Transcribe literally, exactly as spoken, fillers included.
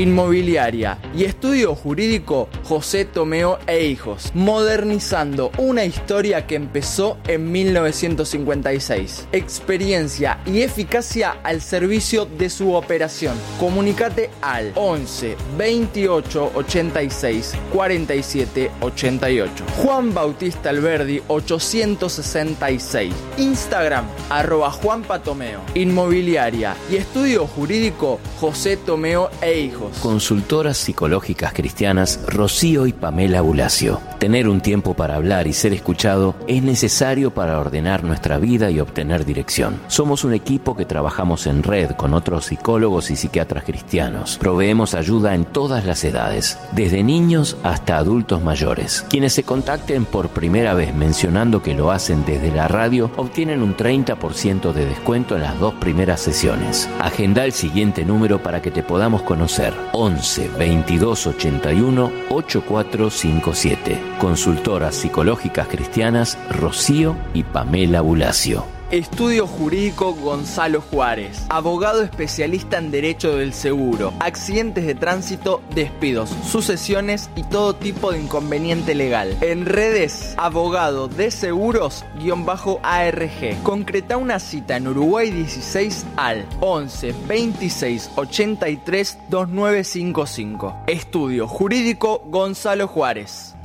Inmobiliaria y Estudio Jurídico José Tomeo e Hijos, modernizando una historia que empezó en mil novecientos cincuenta y seis. Experiencia y eficacia al servicio de su operación. Comunicate al once veintiocho ochenta y seis cuarenta y siete ochenta y ocho. Juan Bautista Alberdi ochocientos sesenta y seis. Instagram arroba Juan Patomeo. Inmobiliaria y Estudio Jurídico José Tomeo e Hijos. Consultoras psicológicas cristianas Rocío y Pamela Bulacio. Tener un tiempo para hablar y ser escuchado es necesario para ordenar nuestra vida y obtener dirección. Somos un equipo que trabajamos en red con otros psicólogos y psiquiatras cristianos. Proveemos ayuda en todas las edades, desde niños hasta adultos mayores. Quienes se contacten por primera vez mencionando que lo hacen desde la radio obtienen un treinta por ciento de descuento en las dos primeras sesiones. Agenda el siguiente número para que te podamos conocer: once veintidós ochenta y uno ochenta y cuatro cincuenta y siete. Consultoras psicológicas cristianas Rocío y Pamela Bulacio. Estudio Jurídico Gonzalo Juárez, abogado especialista en Derecho del Seguro, accidentes de tránsito, despidos, sucesiones y todo tipo de inconveniente legal. En redes, abogado de seguros-A R G. Concreta una cita en Uruguay dieciséis al once veintiséis ochenta y tres veintinueve cincuenta y cinco. Estudio Jurídico Gonzalo Juárez.